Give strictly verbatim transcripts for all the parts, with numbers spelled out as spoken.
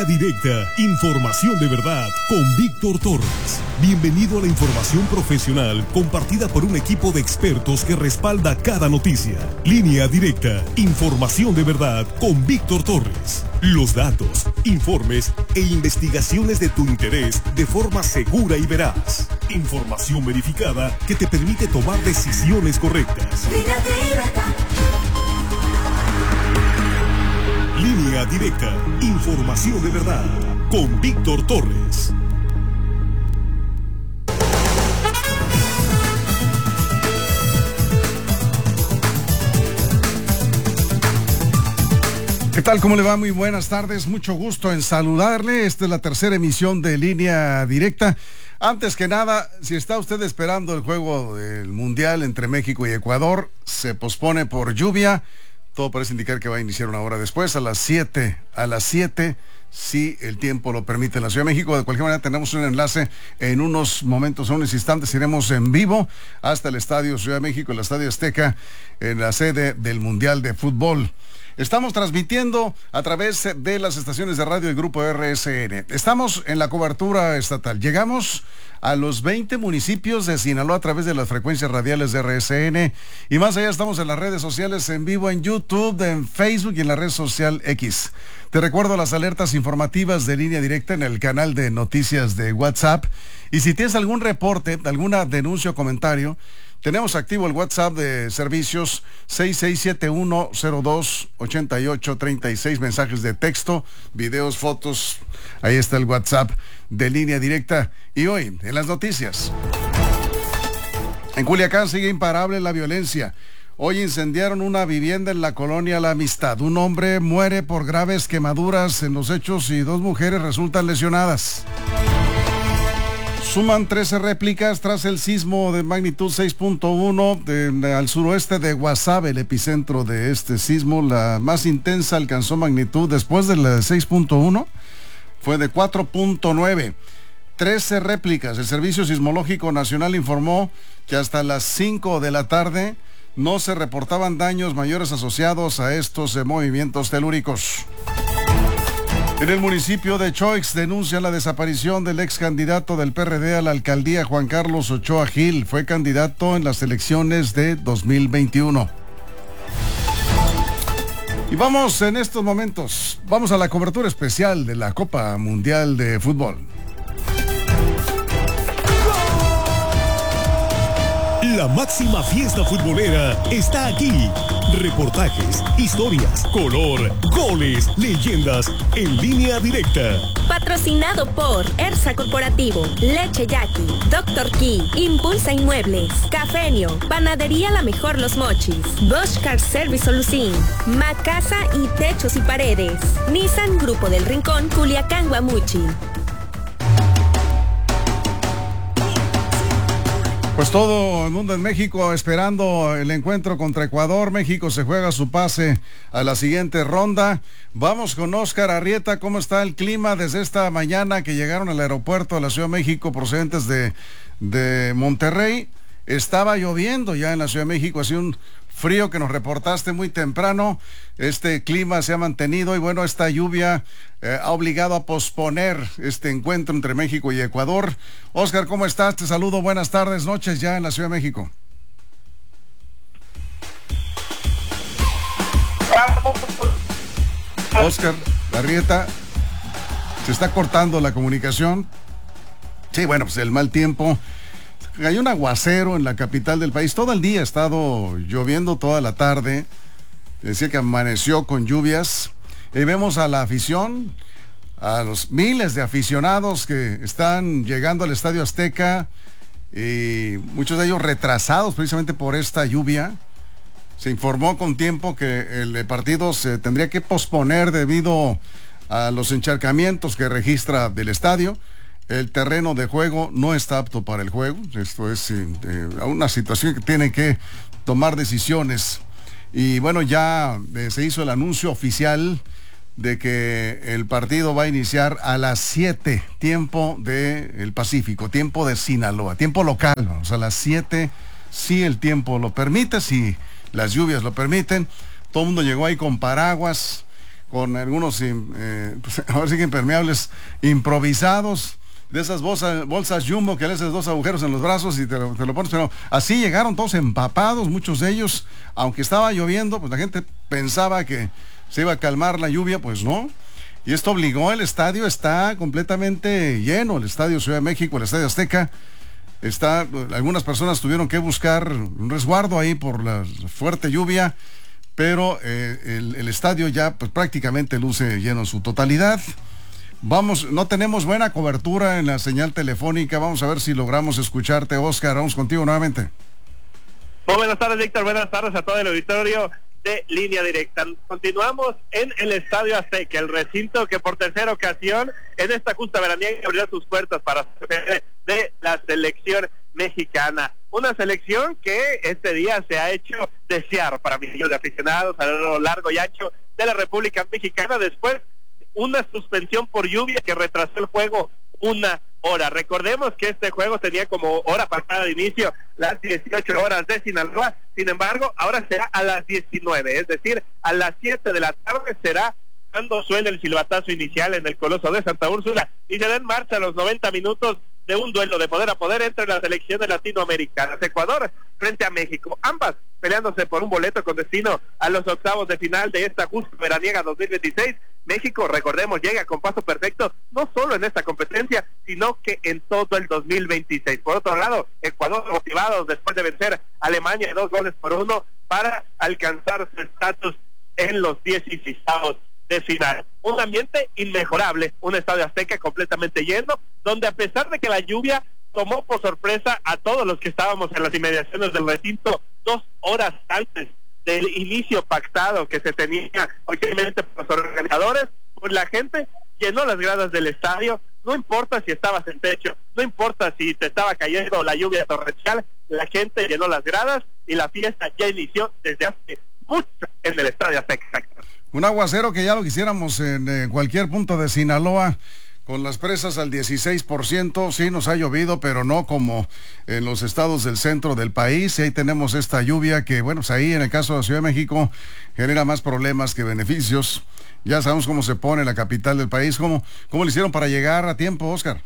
Línea Directa, información de verdad con Víctor Torres. Bienvenido a la información profesional compartida por un equipo de expertos que respalda cada noticia. Línea Directa, información de verdad con Víctor Torres. Los datos, informes e investigaciones de tu interés de forma segura y veraz. Información verificada que te permite tomar decisiones correctas. Línea Directa. Línea Directa, información de verdad, con Víctor Torres. ¿Qué tal? ¿Cómo le va? Muy buenas tardes, mucho gusto en saludarle. Esta es la tercera emisión de Línea Directa. Antes que nada, si está usted esperando el juego del Mundial entre México y Ecuador, se pospone por lluvia. Todo parece indicar que va a iniciar una hora después, a las siete, a las siete, si el tiempo lo permite en la Ciudad de México. De cualquier manera, tenemos un enlace en unos momentos, en unos instantes, iremos en vivo hasta el Estadio Ciudad de México, el Estadio Azteca, en la sede del Mundial de Fútbol. Estamos transmitiendo a través de las estaciones de radio del Grupo R S N. Estamos en la cobertura estatal. Llegamos a los veinte municipios de Sinaloa a través de las frecuencias radiales de R S N. Y más allá estamos en las redes sociales en vivo, en YouTube, en Facebook y en la red social X. Te recuerdo las alertas informativas de Línea Directa en el canal de noticias de WhatsApp. Y si tienes algún reporte, alguna denuncia o comentario, tenemos activo el WhatsApp de servicios seis seis siete uno cero dos ocho ocho tres seis, mensajes de texto, videos, fotos. Ahí está el WhatsApp de Línea Directa. Y hoy, en las noticias. En Culiacán sigue imparable la violencia. Hoy incendiaron una vivienda en la colonia La Amistad. Un hombre muere por graves quemaduras en los hechos y dos mujeres resultan lesionadas. Suman trece réplicas tras el sismo de magnitud seis punto uno al suroeste de Guasave, el epicentro de este sismo. La más intensa alcanzó magnitud después de la de seis punto uno, fue de cuatro punto nueve. trece réplicas. El Servicio Sismológico Nacional informó que hasta las cinco de la tarde no se reportaban daños mayores asociados a estos eh, movimientos telúricos. En el municipio de Choix denuncian la desaparición del ex candidato del P R D a la alcaldía, Juan Carlos Ochoa Gil. Fue candidato en las elecciones de dos mil veintiuno. Y vamos en estos momentos, vamos a la cobertura especial de la Copa Mundial de Fútbol. La máxima fiesta futbolera está aquí. Reportajes, historias, color, goles, leyendas en Línea Directa. Patrocinado por Ersa Corporativo, Leche Yaqui, Doctor Key, Impulsa Inmuebles, Cafenio, Panadería La Mejor Los Mochis, Bosch Car Service Solucín, Macasa y Techos y Paredes, Nissan Grupo del Rincón, Culiacán, Guamuchi. Pues todo el mundo en México esperando el encuentro contra Ecuador. México se juega su pase a la siguiente ronda. Vamos con Oscar Arrieta. ¿Cómo está el clima desde esta mañana que llegaron al aeropuerto de la Ciudad de México procedentes de, de Monterrey? Estaba lloviendo ya en la Ciudad de México, hacía un frío que nos reportaste muy temprano. Este clima se ha mantenido y bueno, esta lluvia eh, ha obligado a posponer este encuentro entre México y Ecuador. Oscar, ¿cómo estás? Te saludo, buenas tardes, noches ya en la Ciudad de México. Oscar Arrieta, se está cortando la comunicación. Sí, bueno, pues el mal tiempo. Hay un aguacero en la capital del país. Todo el día ha estado lloviendo, toda la tarde. Decía que amaneció con lluvias. Y vemos a la afición, a los miles de aficionados que están llegando al Estadio Azteca, y muchos de ellos retrasados precisamente por esta lluvia. Se informó con tiempo que el partido se tendría que posponer debido a los encharcamientos que registra del estadio. El terreno de juego no está apto para el juego. Esto es eh, una situación que tiene que tomar decisiones. Y bueno, ya eh, se hizo el anuncio oficial de que el partido va a iniciar a las siete, tiempo del Pacífico, tiempo de Sinaloa, tiempo local. O sea, a las siete, si el tiempo lo permite, si las lluvias lo permiten. Todo el mundo llegó ahí con paraguas, con algunos, eh, pues, ahora sí que impermeables improvisados, de esas bolsas, bolsas Jumbo que le haces dos agujeros en los brazos y te lo, te lo pones, pero así llegaron todos empapados, muchos de ellos, aunque estaba lloviendo, pues la gente pensaba que se iba a calmar la lluvia, pues no, y esto obligó, el estadio está completamente lleno, el estadio Ciudad de México, el estadio Azteca, está, algunas personas tuvieron que buscar un resguardo ahí por la fuerte lluvia, pero eh, el, el estadio ya pues prácticamente luce lleno en su totalidad. Vamos, no tenemos buena cobertura en la señal telefónica, vamos a ver si logramos escucharte, Oscar, vamos contigo nuevamente. Muy buenas tardes, Víctor, buenas tardes a todo el auditorio de Línea Directa. Continuamos en el Estadio Azteca, el recinto que por tercera ocasión en esta justa veraniega abrió sus puertas para de la selección mexicana. Una selección que este día se ha hecho desear para millones de aficionados a lo largo y ancho de la República Mexicana después una suspensión por lluvia que retrasó el juego una hora. Recordemos que este juego tenía como hora pasada de inicio las dieciocho horas de Sinaloa, sin embargo, ahora será a las diecinueve, es decir, a las siete de la tarde será cuando suene el silbatazo inicial en el Coloso de Santa Úrsula y se da en marcha los noventa minutos de un duelo de poder a poder entre las selecciones latinoamericanas. Ecuador frente a México, ambas peleándose por un boleto con destino a los octavos de final de esta justa veraniega dos mil veintiséis. México, recordemos, llega con paso perfecto no solo en esta competencia, sino que en todo el dos mil veintiséis. Por otro lado, Ecuador motivados después de vencer a Alemania dos goles por uno para alcanzar su estatus en los dieciseisavos de final. Un ambiente inmejorable, un estadio Azteca completamente lleno, donde a pesar de que la lluvia tomó por sorpresa a todos los que estábamos en las inmediaciones del recinto dos horas antes del inicio pactado que se tenía obviamente por los organizadores, pues la gente llenó las gradas del estadio, no importa si estabas en techo, no importa si te estaba cayendo la lluvia torrencial, la gente llenó las gradas y la fiesta ya inició desde hace mucho en el estadio Azteca. Un aguacero que ya lo quisiéramos en eh, cualquier punto de Sinaloa, con las presas al dieciséis por ciento, sí nos ha llovido, pero no como en los estados del centro del país, y ahí tenemos esta lluvia que, bueno, pues ahí en el caso de la Ciudad de México genera más problemas que beneficios. Ya sabemos cómo se pone la capital del país. ¿Cómo, cómo le hicieron para llegar a tiempo, Oscar?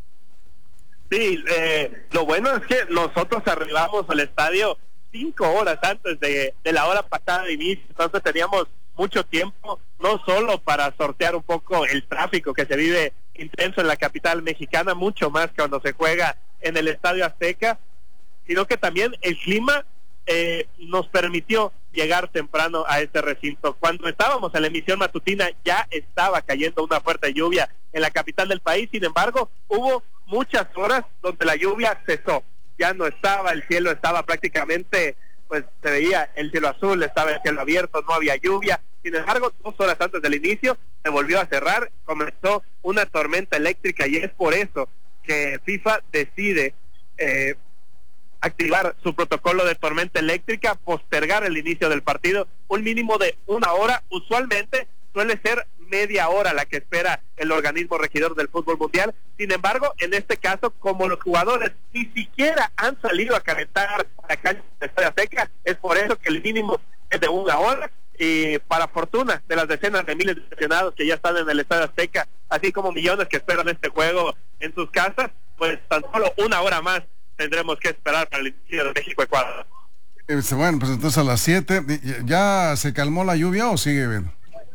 Sí, eh, lo bueno es que nosotros arribamos al estadio cinco horas antes de, de la hora pasada de inicio, entonces teníamos mucho tiempo, no solo para sortear un poco el tráfico que se vive intenso en la capital mexicana, mucho más cuando se juega en el Estadio Azteca, sino que también el clima eh, nos permitió llegar temprano a este recinto. Cuando estábamos en la emisión matutina ya estaba cayendo una fuerte lluvia en la capital del país, sin embargo, hubo muchas horas donde la lluvia cesó, ya no estaba, el cielo estaba prácticamente, pues se veía el cielo azul, estaba el cielo abierto, no había lluvia. Sin embargo, dos horas antes del inicio se volvió a cerrar, comenzó una tormenta eléctrica y es por eso que FIFA decide eh, activar su protocolo de tormenta eléctrica, postergar el inicio del partido un mínimo de una hora. Usualmente suele ser media hora la que espera el organismo regidor del fútbol mundial. Sin embargo, en este caso, como los jugadores ni siquiera han salido a calentar la cancha de Estadio Azteca, es por eso que el mínimo es de una hora. Y para fortuna de las decenas de miles de aficionados que ya están en el Estadio Azteca, así como millones que esperan este juego en sus casas, pues tan solo una hora más tendremos que esperar para el inicio de México-Ecuador. Bueno, pues entonces a las siete, ¿ya se calmó la lluvia o sigue viendo?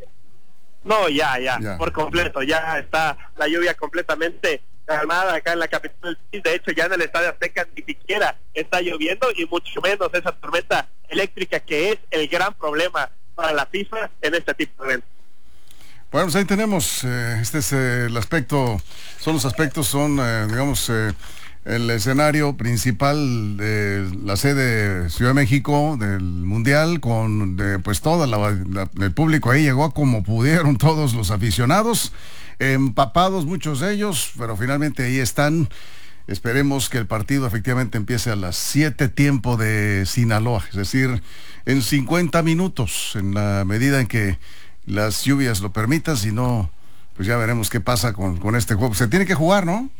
No, ya, ya, ya, por completo, ya está la lluvia completamente calmada acá en la capital. De hecho, ya en el Estadio Azteca ni siquiera está lloviendo y mucho menos esa tormenta eléctrica que es el gran problema para la FIFA en este tipo de eventos. Bueno, pues ahí tenemos, eh, este es eh, el aspecto, son los aspectos, son, eh, digamos, eh, el escenario principal de la sede Ciudad de México del Mundial, con de, pues toda la, la, el público ahí llegó como pudieron, todos los aficionados, empapados muchos de ellos, pero finalmente ahí están. Esperemos que el partido efectivamente empiece a las siete tiempo de Sinaloa, es decir, en cincuenta minutos, en la medida en que las lluvias lo permitan. Si no, pues ya veremos qué pasa con, con este juego. Se tiene que jugar, ¿no?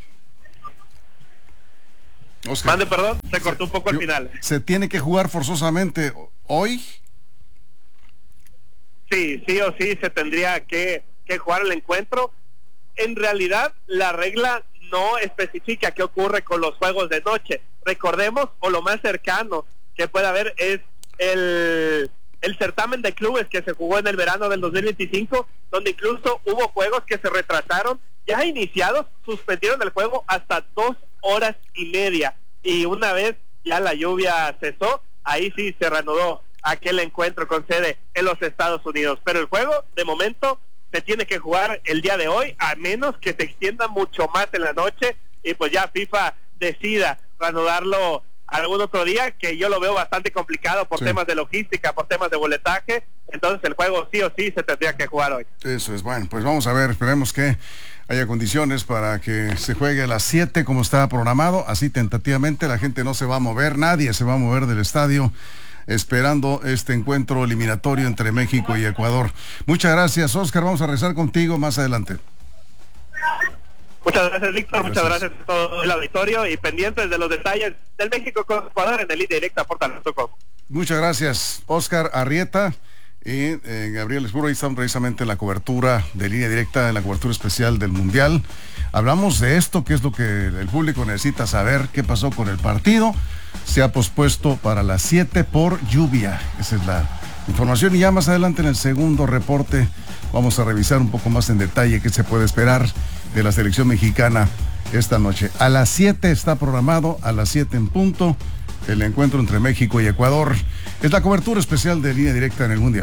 Oscar. Mande, perdón, se cortó un poco al final. Se tiene que jugar forzosamente hoy. Sí, sí o sí se tendría que, que jugar el encuentro. En realidad, la regla no especifica qué ocurre con los juegos de noche. Recordemos, o lo más cercano que puede haber es el, el certamen de clubes que se jugó en el verano del dos mil veinticinco, donde incluso hubo juegos que se retrasaron, ya iniciados, suspendieron el juego hasta dos horas y media, y una vez ya la lluvia cesó, ahí sí se reanudó aquel encuentro con sede en los Estados Unidos. Pero el juego, de momento, se tiene que jugar el día de hoy, a menos que se extienda mucho más en la noche y pues ya FIFA decida reanudarlo algún otro día, que yo lo veo bastante complicado por sí. temas de logística, por temas de boletaje. Entonces el juego sí o sí se tendría que jugar hoy. Eso es, bueno, pues vamos a ver, esperemos que haya condiciones para que se juegue a las siete como estaba programado, así tentativamente. La gente no se va a mover, nadie se va a mover del estadio, esperando este encuentro eliminatorio entre México y Ecuador. Muchas gracias, Oscar, vamos a regresar contigo más adelante. Muchas gracias, Víctor, gracias. Muchas gracias a todo el auditorio y pendientes de los detalles del México con Ecuador en el Línea Directa Portal punto com. Muchas gracias, Oscar Arrieta y eh, Gabriel Esburro. Ahí están precisamente en la cobertura de Línea Directa, en la cobertura especial del Mundial. Hablamos de esto, que es lo que el público necesita saber, qué pasó con el partido. Se ha pospuesto para las siete por lluvia. Esa es la información. Y ya más adelante en el segundo reporte vamos a revisar un poco más en detalle qué se puede esperar de la selección mexicana esta noche. A las siete está programado, a las siete en punto, el encuentro entre México y Ecuador. Es la cobertura especial de Línea Directa en el Mundial.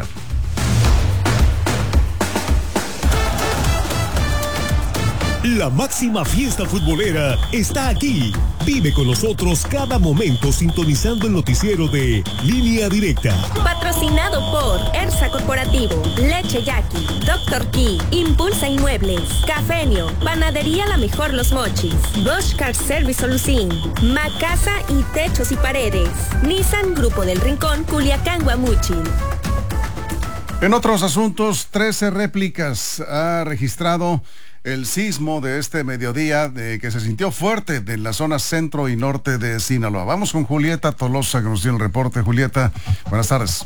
La máxima fiesta futbolera está aquí. Vive con nosotros cada momento sintonizando el noticiero de Línea Directa. Patrocinado por Ersa Corporativo, Leche Yaqui, Doctor Key, Impulsa Inmuebles, Cafenio, Panadería La Mejor Los Mochis, Bosch Car Service Solución, Macasa y Techos y Paredes, Nissan Grupo del Rincón, Culiacán, Guamuchil. En otros asuntos, trece réplicas ha registrado el sismo de este mediodía, de que se sintió fuerte en la zona centro y norte de Sinaloa. Vamos con Julieta Tolosa, que nos dio el reporte. Julieta, buenas tardes.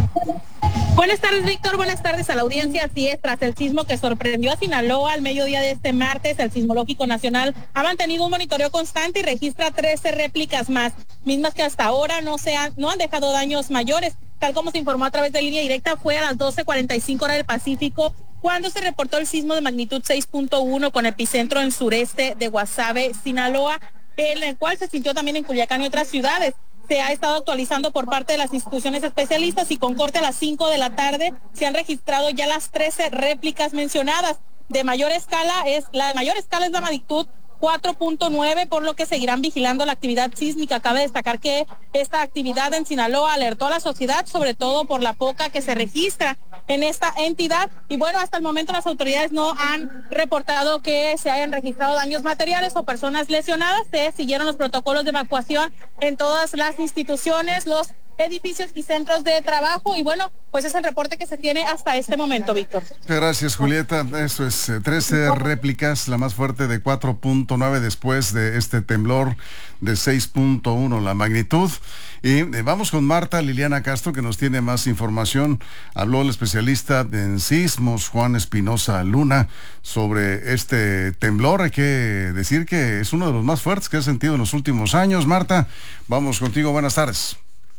Buenas tardes, Víctor. Buenas tardes a la audiencia. Así es, tras el sismo que sorprendió a Sinaloa al mediodía de este martes, el Sismológico Nacional ha mantenido un monitoreo constante y registra trece réplicas más, mismas que hasta ahora no, se han, no han dejado daños mayores. Tal como se informó a través de Línea Directa, fue a las doce cuarenta y cinco hora del Pacífico cuando se reportó el sismo de magnitud seis punto uno con epicentro en sureste de Guasave, Sinaloa, en el cual se sintió también en Culiacán y otras ciudades. Se ha estado actualizando por parte de las instituciones especialistas y con corte a las cinco de la tarde se han registrado ya las trece réplicas mencionadas. De mayor escala es, la de mayor escala es la magnitud cuatro punto nueve, por lo que seguirán vigilando la actividad sísmica. Cabe destacar que esta actividad en Sinaloa alertó a la sociedad, sobre todo por la poca que se registra en esta entidad. Y bueno, hasta el momento las autoridades no han reportado que se hayan registrado daños materiales o personas lesionadas. Se siguieron los protocolos de evacuación en todas las instituciones, los edificios y centros de trabajo. Y bueno, pues es el reporte que se tiene hasta este momento, Víctor. Gracias, Julieta. Eso es, eh, trece réplicas, la más fuerte de cuatro punto nueve después de este temblor de seis punto uno la magnitud. Y eh, vamos con Marta Liliana Castro, que nos tiene más información. Habló el especialista en sismos, Juan Espinosa Luna, sobre este temblor. Hay que decir que es uno de los más fuertes que ha sentido en los últimos años. Marta, vamos contigo. Buenas tardes.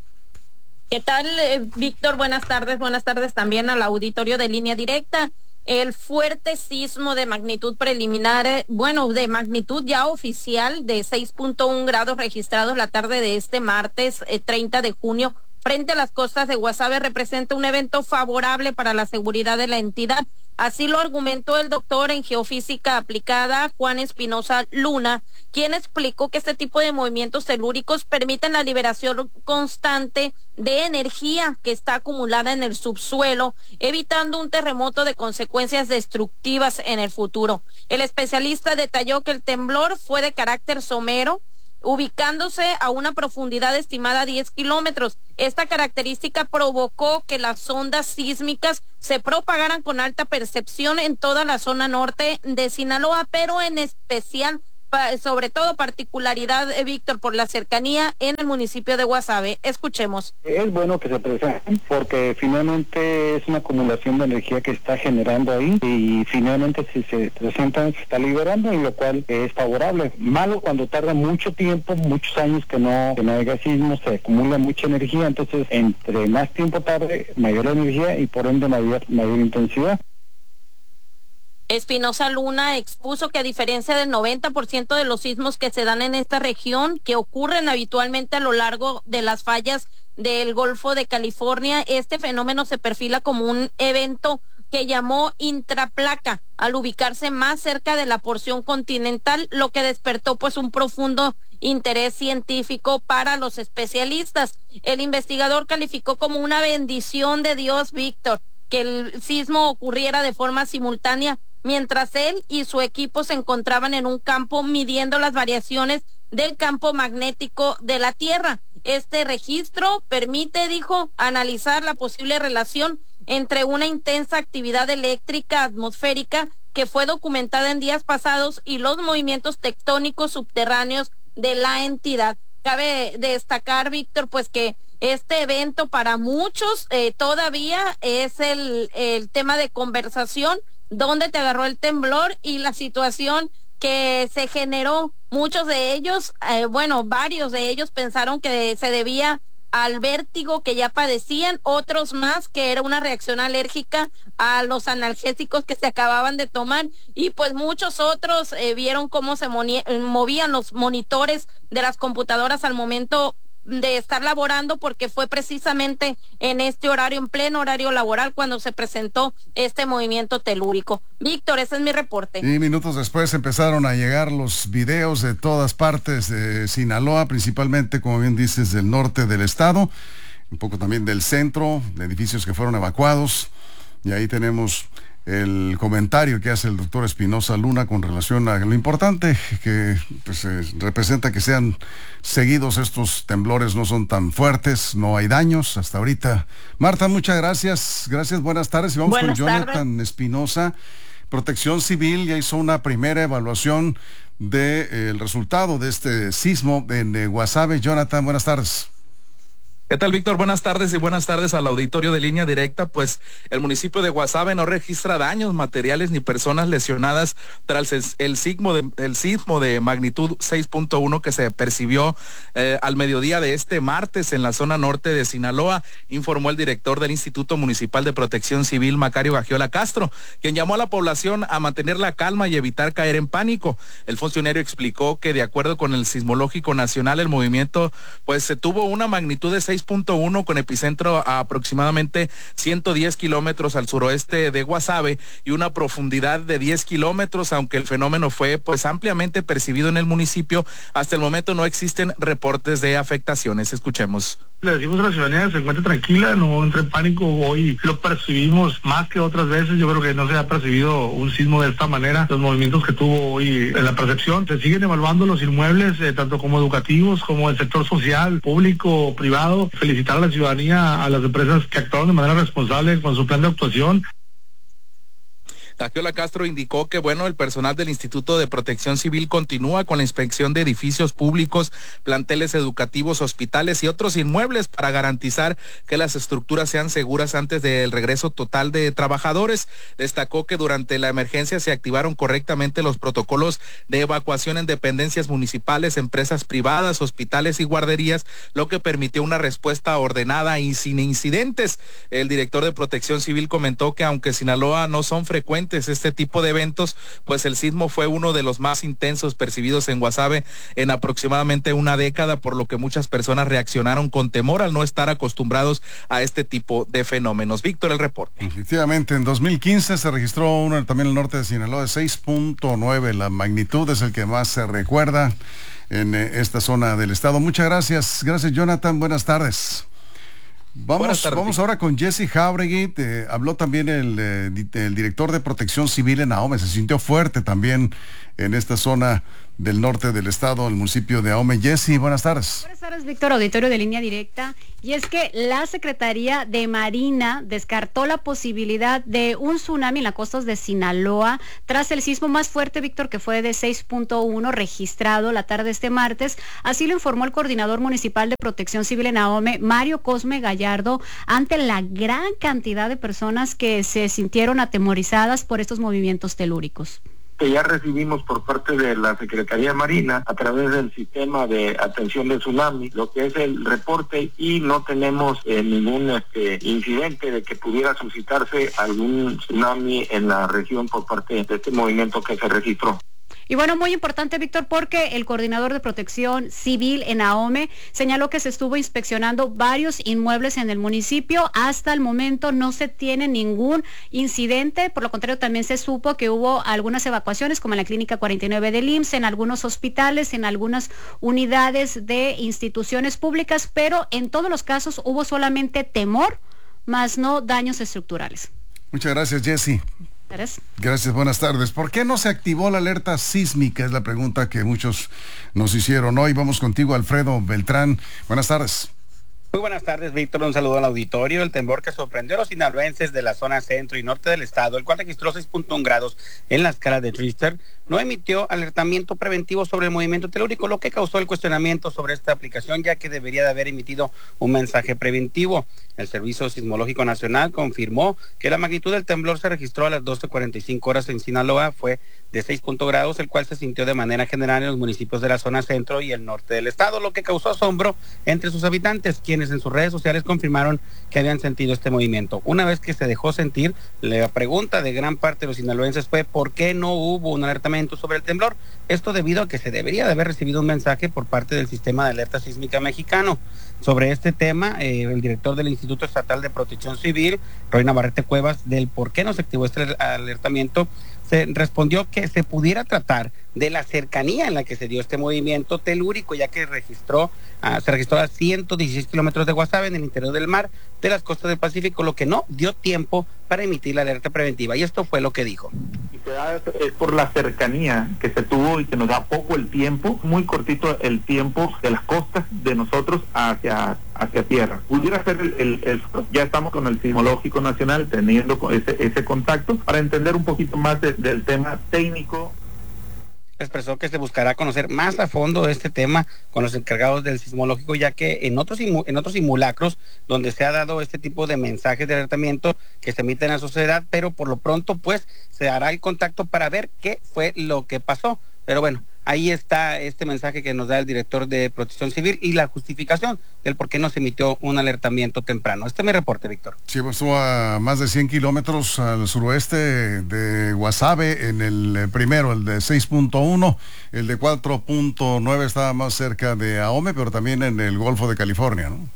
¿Qué tal, eh, Víctor? Buenas tardes, buenas tardes también al auditorio de Línea Directa. El fuerte sismo de magnitud preliminar, eh, bueno, de magnitud ya oficial de seis punto uno grados registrados la tarde de este martes eh, treinta de junio frente a las costas de Guasave representa un evento favorable para la seguridad de la entidad. Así lo argumentó el doctor en geofísica aplicada, Juan Espinosa Luna, quien explicó que este tipo de movimientos telúricos permiten la liberación constante de energía que está acumulada en el subsuelo, evitando un terremoto de consecuencias destructivas en el futuro. El especialista detalló que el temblor fue de carácter somero, ubicándose a una profundidad estimada a diez kilómetros. Esta característica provocó que las ondas sísmicas se propagaran con alta percepción en toda la zona norte de Sinaloa, pero en especial sobre todo particularidad, eh, Víctor, por la cercanía en el municipio de Guasave. Escuchemos. Es bueno que se presenten porque finalmente es una acumulación de energía que está generando ahí y finalmente si se presentan se está liberando, y lo cual es favorable. Malo cuando tarda mucho tiempo, muchos años que no, que no haya sismos, se acumula mucha energía, entonces entre más tiempo tarde, mayor energía y por ende mayor, mayor intensidad. Espinosa Luna expuso que a diferencia del noventa por ciento de los sismos que se dan en esta región, que ocurren habitualmente a lo largo de las fallas del Golfo de California, este fenómeno se perfila como un evento que llamó intraplaca al ubicarse más cerca de la porción continental, lo que despertó pues un profundo interés científico para los especialistas. El investigador calificó como una bendición de Dios, Víctor, que el sismo ocurriera de forma simultánea mientras él y su equipo se encontraban en un campo midiendo las variaciones del campo magnético de la Tierra. Este registro permite, dijo, analizar la posible relación entre una intensa actividad eléctrica atmosférica que fue documentada en días pasados y los movimientos tectónicos subterráneos de la entidad. Cabe destacar, Víctor, pues que este evento para muchos eh, todavía es el, el tema de conversación, donde te agarró el temblor y la situación que se generó. Muchos de ellos, eh, bueno, varios de ellos pensaron que se debía al vértigo que ya padecían, otros más que era una reacción alérgica a los analgésicos que se acababan de tomar, y pues muchos otros eh, vieron cómo se movían los monitores de las computadoras al momento de estar laborando, porque fue precisamente en este horario, en pleno horario laboral, cuando se presentó este movimiento telúrico. Víctor, ese es mi reporte. Y minutos después empezaron a llegar los videos de todas partes de Sinaloa, principalmente, como bien dices, del norte del estado, un poco también del centro, de edificios que fueron evacuados, y ahí tenemos el comentario que hace el doctor Espinosa Luna con relación a lo importante que pues, eh, representa que sean seguidos estos temblores, no son tan fuertes, no hay daños hasta ahorita. Marta, muchas gracias, gracias, buenas tardes, y vamos buenas con Jonathan tardes. Espinosa. Protección Civil ya hizo una primera evaluación del de, eh, resultado de este sismo en eh, Guasave. Jonathan, buenas tardes. ¿Qué tal, Víctor? Buenas tardes y buenas tardes al auditorio de Línea Directa. Pues el municipio de Guasave no registra daños materiales ni personas lesionadas tras el, el, sismo, de, el sismo de magnitud seis punto uno que se percibió eh, al mediodía de este martes en la zona norte de Sinaloa, informó el director del Instituto Municipal de Protección Civil, Macario Gagiola Castro, quien llamó a la población a mantener la calma y evitar caer en pánico. El funcionario explicó que de acuerdo con el Sismológico Nacional, el movimiento pues se tuvo una magnitud de seis punto uno con epicentro a aproximadamente ciento diez kilómetros al suroeste de Guasave y una profundidad de diez kilómetros, aunque el fenómeno fue pues ampliamente percibido en el municipio. Hasta el momento no existen reportes de afectaciones. Escuchemos. Le decimos a la ciudadanía que se encuentre tranquila, no entre en pánico. Hoy lo percibimos más que otras veces. Yo creo que no se ha percibido un sismo de esta manera. Los movimientos que tuvo hoy en la percepción, se siguen evaluando los inmuebles, eh, tanto como educativos, como el sector social, público, privado. Felicitar a la ciudadanía, a las empresas que actuaron de manera responsable con su plan de actuación. Gagiola Castro indicó que, bueno, el personal del Instituto de Protección Civil continúa con la inspección de edificios públicos, planteles educativos, hospitales y otros inmuebles para garantizar que las estructuras sean seguras antes del regreso total de trabajadores. Destacó que durante la emergencia se activaron correctamente los protocolos de evacuación en dependencias municipales, empresas privadas, hospitales y guarderías, lo que permitió una respuesta ordenada y sin incidentes. El director de Protección Civil comentó que aunque Sinaloa no son frecuentes este tipo de eventos, pues el sismo fue uno de los más intensos percibidos en Guasave en aproximadamente una década, por lo que muchas personas reaccionaron con temor al no estar acostumbrados a este tipo de fenómenos. Víctor, el reporte. Efectivamente, en dos mil quince se registró uno también en el norte de Sinaloa de seis punto nueve, la magnitud es el que más se recuerda en eh, esta zona del estado. Muchas gracias, gracias Jonathan, buenas tardes. Vamos, vamos ahora con Jesse Jauregui. Eh, habló también el, eh, el director de Protección Civil en Ahome. Se sintió fuerte también en esta zona del norte del estado, el municipio de Ahome. Jessy, buenas tardes. Buenas tardes, Víctor, auditorio de Línea Directa. Y es que la Secretaría de Marina descartó la posibilidad de un tsunami en las costas de Sinaloa tras el sismo más fuerte, Víctor, que fue de seis punto uno registrado la tarde de este martes. Así lo informó el coordinador municipal de Protección Civil en Ahome, Mario Cosme Gallardo, ante la gran cantidad de personas que se sintieron atemorizadas por estos movimientos telúricos. Que ya recibimos por parte de la Secretaría Marina a través del sistema de atención de tsunami, lo que es el reporte, y no tenemos eh, ningún este, incidente de que pudiera suscitarse algún tsunami en la región por parte de este movimiento que se registró. Y bueno, muy importante, Víctor, porque el coordinador de Protección Civil en Ahome señaló que se estuvo inspeccionando varios inmuebles en el municipio. Hasta el momento no se tiene ningún incidente, por lo contrario también se supo que hubo algunas evacuaciones, como en la Clínica cuarenta y nueve del I M S S, en algunos hospitales, en algunas unidades de instituciones públicas, pero en todos los casos hubo solamente temor, más no daños estructurales. Muchas gracias, Jessy. Gracias, buenas tardes. ¿Por qué no se activó la alerta sísmica? Es la pregunta que muchos nos hicieron hoy. Vamos contigo, Alfredo Beltrán. Buenas tardes. Muy buenas tardes, Víctor. Un saludo al auditorio. El temblor que sorprendió a los sinaloenses de la zona centro y norte del estado, el cual registró seis punto uno grados en la escala de Richter, no emitió alertamiento preventivo sobre el movimiento telúrico, lo que causó el cuestionamiento sobre esta aplicación, ya que debería de haber emitido un mensaje preventivo. El Servicio Sismológico Nacional confirmó que la magnitud del temblor se registró a las doce cuarenta y cinco horas en Sinaloa, fue de seis grados, el cual se sintió de manera general en los municipios de la zona centro y el norte del estado, lo que causó asombro entre sus habitantes, quienes en sus redes sociales confirmaron que habían sentido este movimiento. Una vez que se dejó sentir, la pregunta de gran parte de los sinaloenses fue ¿por qué no hubo un alertamiento sobre el temblor? Esto debido a que se debería de haber recibido un mensaje por parte del Sistema de Alerta Sísmica Mexicano. Sobre este tema, eh, el director del Instituto Estatal de Protección Civil, Roy Navarrete Cuevas, del por qué no se activó este alertamiento, se respondió que se pudiera tratar de la cercanía en la que se dio este movimiento telúrico, ya que registró, uh, se registró a ciento dieciséis kilómetros de Guasave en el interior del mar de las costas del Pacífico, lo que no dio tiempo para emitir la alerta preventiva. Y esto fue lo que dijo. Y se da es por la cercanía que se tuvo y que nos da poco el tiempo, muy cortito el tiempo de las costas de nosotros hacia hacia tierra. Pudiera ser el, el, el ya estamos con el Sismológico Nacional teniendo ese, ese contacto para entender un poquito más de, del tema técnico. Expresó que se buscará conocer más a fondo este tema con los encargados del sismológico, ya que en otros en otros simulacros donde se ha dado este tipo de mensajes de alertamiento que se emiten a la sociedad, pero por lo pronto pues se hará el contacto para ver qué fue lo que pasó. Pero bueno, ahí está este mensaje que nos da el director de Protección Civil y la justificación del por qué no se emitió un alertamiento temprano. Este es mi reporte, Víctor. Sí, pues estuvo a más de cien kilómetros al suroeste de Guasave, en el primero, el de seis punto uno, el de cuatro punto nueve estaba más cerca de Ahome, pero también en el Golfo de California, ¿no?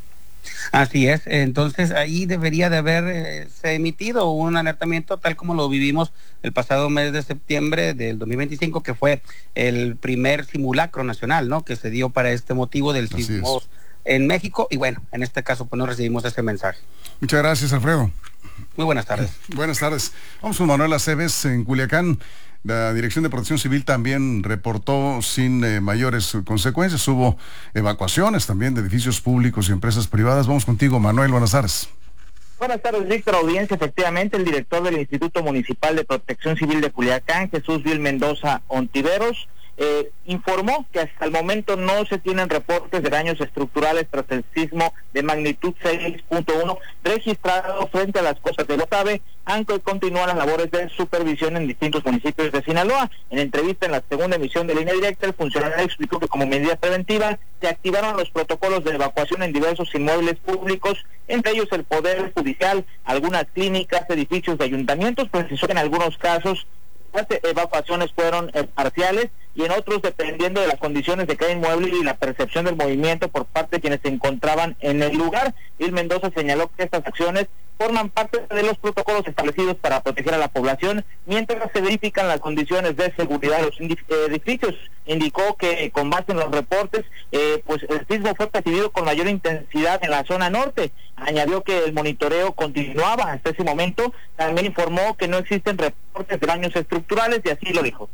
Así es, entonces ahí debería de haber eh, emitido un alertamiento tal como lo vivimos el pasado mes de septiembre del dos mil veinticinco, que fue el primer simulacro nacional, ¿no?, que se dio para este motivo del sismo en México, y bueno, en este caso pues no recibimos ese mensaje. Muchas gracias, Alfredo. Muy buenas tardes. Buenas tardes. Vamos con Manuel Aceves en Culiacán. La Dirección de Protección Civil también reportó sin eh, mayores consecuencias. Hubo evacuaciones también de edificios públicos y empresas privadas. Vamos contigo, Manuel. Buenas tardes. Buenas tardes, Víctor. Audiencia, efectivamente, el director del Instituto Municipal de Protección Civil de Culiacán, Jesús Vil Mendoza Ontiveros, Eh, informó que hasta el momento no se tienen reportes de daños estructurales tras el sismo de magnitud seis punto uno registrado frente a las costas de Guasave, aunque continúan las labores de supervisión en distintos municipios de Sinaloa. En entrevista en la segunda emisión de Línea Directa, el funcionario explicó que como medida preventiva se activaron los protocolos de evacuación en diversos inmuebles públicos, entre ellos el Poder Judicial, algunas clínicas, edificios de ayuntamientos. Precisó que en algunos casos las evacuaciones fueron eh, parciales y en otros dependiendo de las condiciones de cada inmueble y la percepción del movimiento por parte de quienes se encontraban en el lugar. Il Mendoza señaló que estas acciones forman parte de los protocolos establecidos para proteger a la población mientras se verifican las condiciones de seguridad de los edificios. Indicó que con base en los reportes, eh, pues el sismo fue percibido con mayor intensidad en la zona norte. Añadió que el monitoreo continuaba hasta ese momento. También informó que no existen reportes de daños estructurales y así lo dijo.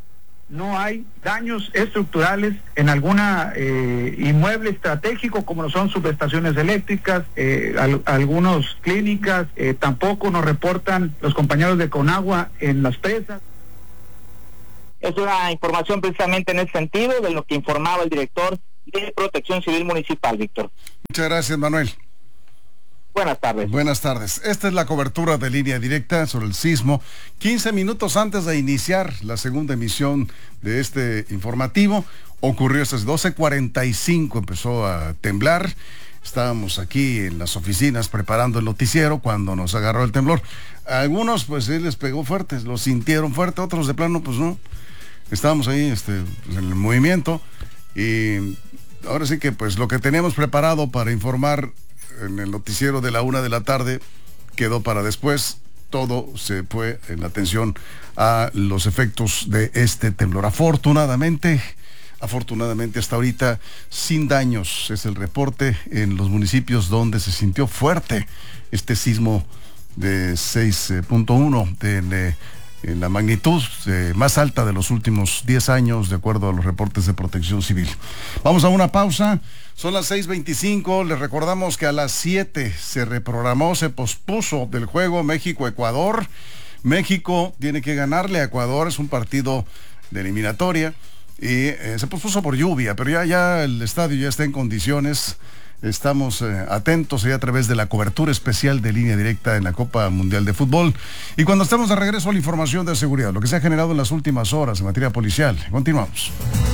no hay daños estructurales en alguna eh, inmueble estratégico como lo son subestaciones eléctricas, eh, al, algunas clínicas, eh, tampoco nos reportan los compañeros de Conagua en las presas. Es una información precisamente en ese sentido de lo que informaba el director de Protección Civil Municipal, Víctor. Muchas gracias, Manuel. Buenas tardes. Buenas tardes. Esta es la cobertura de Línea Directa sobre el sismo. quince minutos antes de iniciar la segunda emisión de este informativo, ocurrió estas doce cuarenta y cinco, empezó a temblar. Estábamos aquí en las oficinas preparando el noticiero cuando nos agarró el temblor. A algunos pues sí les pegó fuerte, lo sintieron fuerte, otros de plano pues no. Estábamos ahí este, pues, en el movimiento y ahora sí que pues lo que teníamos preparado para informar en el noticiero de la una de la tarde quedó para después. Todo se fue en atención a los efectos de este temblor. Afortunadamente, afortunadamente hasta ahorita sin daños es el reporte en los municipios donde se sintió fuerte este sismo de seis punto uno de, de en la magnitud eh, más alta de los últimos diez años, de acuerdo a los reportes de Protección Civil. Vamos a una pausa, son las seis veinticinco, les recordamos que a las siete se reprogramó, se pospuso del juego México-Ecuador. México tiene que ganarle a Ecuador, es un partido de eliminatoria, y eh, se pospuso por lluvia, pero ya, ya el estadio ya está en condiciones. Estamos eh, atentos ahí a través de la cobertura especial de Línea Directa en la Copa Mundial de Fútbol. Y cuando estemos de regreso a la información de seguridad, lo que se ha generado en las últimas horas en materia policial. Continuamos.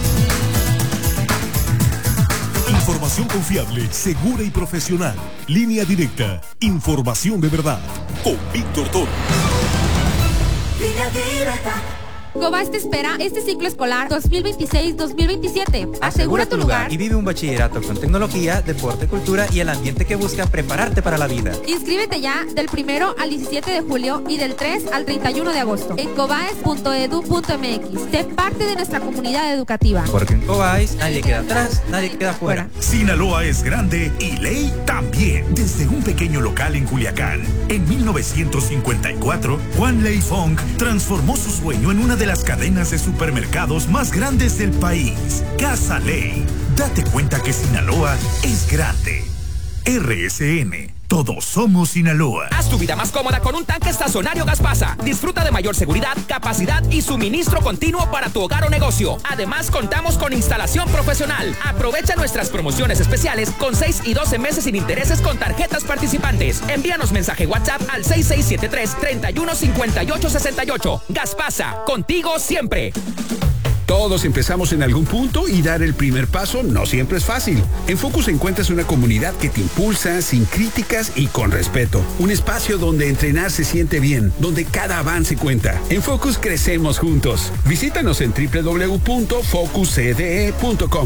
Información confiable, segura y profesional. Línea Directa. Información de verdad. Con Víctor Toro. Línea Directa. Cobas te espera este ciclo escolar dos mil veintiséis dos mil veintisiete. Asegura tu lugar y vive un bachillerato con tecnología, deporte, cultura y el ambiente que busca prepararte para la vida. Inscríbete ya del primero al diecisiete de julio y del tres al treinta y uno de agosto en cobaes punto edu punto eme equis. Sé parte de nuestra comunidad educativa. Porque en Cobaes nadie queda atrás, nadie queda fuera. Sinaloa es grande y ley también. Desde un pequeño local en Culiacán, en mil novecientos cincuenta y cuatro, Juan Ley Fong transformó su sueño en una de las cadenas de supermercados más grandes del país. Casa Ley. Date cuenta que Sinaloa es grande. R S N. Todos somos Sinaloa. Haz tu vida más cómoda con un tanque estacionario Gaspasa. Disfruta de mayor seguridad, capacidad y suministro continuo para tu hogar o negocio. Además, contamos con instalación profesional. Aprovecha nuestras promociones especiales con seis y doce meses sin intereses con tarjetas participantes. Envíanos mensaje WhatsApp al seis seis siete tres, treinta y uno, cincuenta y ocho, sesenta y ocho. Gaspasa, contigo siempre. Todos empezamos en algún punto y dar el primer paso no siempre es fácil. En Focus encuentras una comunidad que te impulsa sin críticas y con respeto. Un espacio donde entrenar se siente bien, donde cada avance cuenta. En Focus crecemos juntos. Visítanos en doble u doble u doble u punto focus c d e punto com.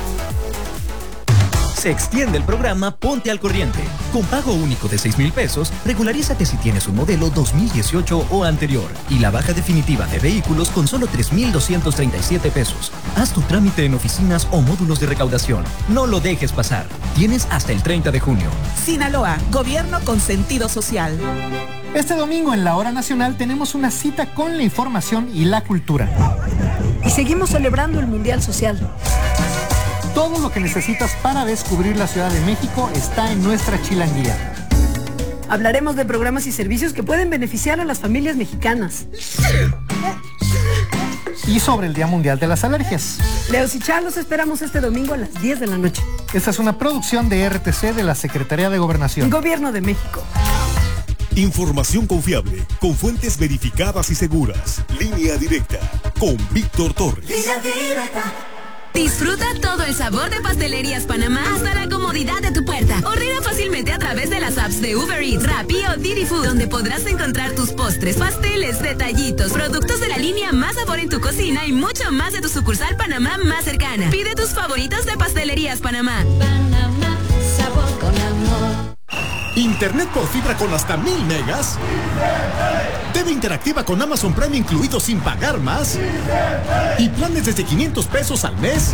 Se extiende el programa Ponte al Corriente. Con pago único de seis mil pesos, regularízate si tienes un modelo dos mil dieciocho o anterior. Y la baja definitiva de vehículos con solo tres mil doscientos treinta y siete pesos. Haz tu trámite en oficinas o módulos de recaudación. No lo dejes pasar. Tienes hasta el treinta de junio. Sinaloa, gobierno con sentido social. Este domingo en la Hora Nacional tenemos una cita con la información y la cultura. Y seguimos celebrando el Mundial Social. Todo lo que necesitas para descubrir la Ciudad de México está en nuestra chilanguía. Hablaremos de programas y servicios que pueden beneficiar a las familias mexicanas. Y sobre el Día Mundial de las Alergias. Leos y Charlos esperamos este domingo a las diez de la noche. Esta es una producción de R T C de la Secretaría de Gobernación. Gobierno de México. Información confiable, con fuentes verificadas y seguras. Línea Directa, con Víctor Torres. Línea Directa. Disfruta todo el sabor de Pastelerías Panamá hasta la comodidad de tu puerta. Ordena fácilmente a través de las apps de Uber Eats, Rappi o Didi Food, donde podrás encontrar tus postres, pasteles, detallitos, productos de la línea Más Sabor en tu cocina y mucho más de tu sucursal Panamá más cercana. Pide tus favoritos de Pastelerías Panamá. Panamá, sabor con amor. Internet por fibra con hasta mil megas. T V interactiva con Amazon Prime incluido sin pagar más. Y planes desde quinientos pesos al mes.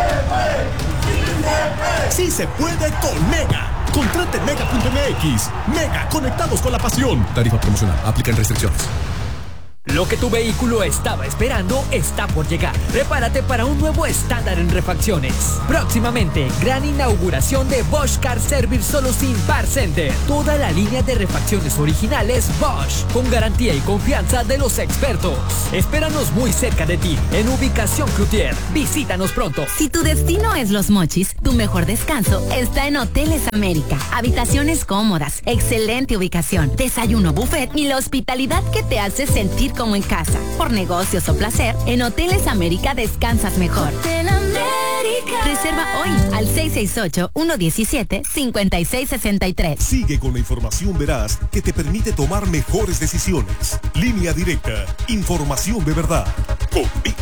Sí se puede con Mega. Contrate en mega punto m x. Mega, conectados con la pasión. Tarifa promocional. Aplican restricciones. Lo que tu vehículo estaba esperando está por llegar. Prepárate para un nuevo estándar en refacciones. Próximamente, gran inauguración de Bosch Car Service Solution Par Center. Toda la línea de refacciones originales Bosch, con garantía y confianza de los expertos. Espéranos muy cerca de ti, en ubicación Cloutier. Visítanos pronto. Si tu destino es Los Mochis, tu mejor descanso está en Hoteles América. Habitaciones cómodas, excelente ubicación, desayuno buffet y la hospitalidad que te hace sentir como en casa. Por negocios o placer, en Hoteles América descansas mejor. Hotel América. Reserva hoy al seis seis ocho, uno uno siete, cinco seis seis tres. Sigue con la información veraz que te permite tomar mejores decisiones. Línea Directa. Información de verdad. Con